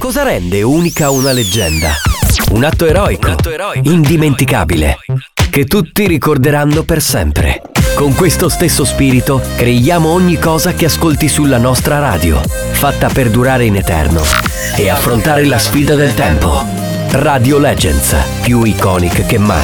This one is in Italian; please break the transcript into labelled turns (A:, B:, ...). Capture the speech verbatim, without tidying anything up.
A: Cosa rende unica una leggenda? Un atto eroico,
B: Un atto eroico.
A: indimenticabile, che tutti ricorderanno per sempre. Con questo stesso spirito creiamo ogni cosa che ascolti sulla nostra radio, fatta per durare in eterno e affrontare la sfida del tempo. Radio Legends, più iconic che mai.